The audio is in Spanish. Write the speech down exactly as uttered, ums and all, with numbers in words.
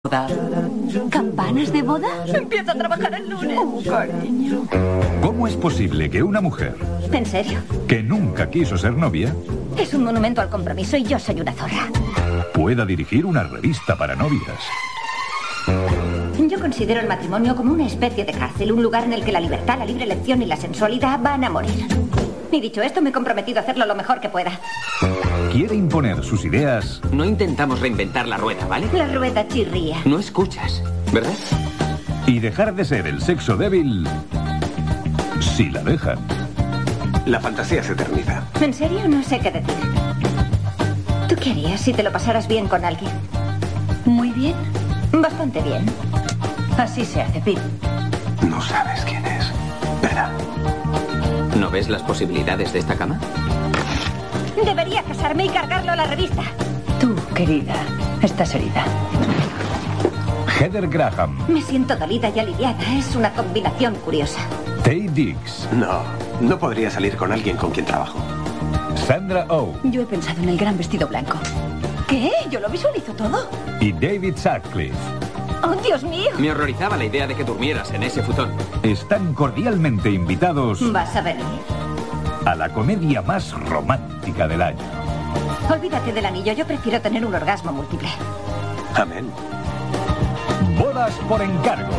boda. ¿Campanas de boda? Empieza a trabajar el lunes. Oh, cariño. ¿Cómo es posible que una mujer ¿En serio? que nunca quiso ser novia Es un monumento al compromiso y yo soy una zorra. pueda dirigir una revista para novias? Yo considero el matrimonio como una especie de cárcel, un lugar en el que la libertad, la libre elección y la sensualidad van a morir. Y dicho esto, me he comprometido a hacerlo lo mejor que pueda. Quiere imponer sus ideas No intentamos reinventar la rueda, ¿vale? La rueda chirría. No escuchas, ¿verdad? y dejar de ser el sexo débil si la dejan. La fantasía se eterniza. ¿En serio? No sé qué decir. ¿Tú qué harías si te lo pasaras bien con alguien? Muy bien. Bastante bien. Así se hace, Pip. No sabes quién es. Espera. ¿No ves las posibilidades de esta cama? Debería casarme y cargarlo a la revista. Tú, querida, estás herida. Heather Graham, Me siento dolida y aliviada. Es una combinación curiosa. Taye Diggs, No, no podría salir con alguien con quien trabajo. Sandra Oh Yo he pensado en el gran vestido blanco. ¿Qué? Yo lo visualizo todo. y David Sutcliffe ¡Oh, Dios mío! Me horrorizaba la idea de que durmieras en ese futón. están cordialmente invitados ¿Vas a venir? a la comedia más romántica del año. Olvídate del anillo. Yo prefiero tener un orgasmo múltiple. Amén. Bodas por encargo.